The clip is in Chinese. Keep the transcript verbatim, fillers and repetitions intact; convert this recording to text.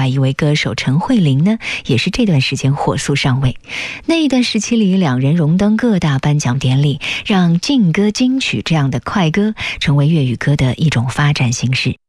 一位歌手陈慧琳呢，也是这段时间火速上位。那一段时期里，两人荣登各大颁奖典礼，让劲歌金曲这样的快歌成为粤语歌的一种发展形式。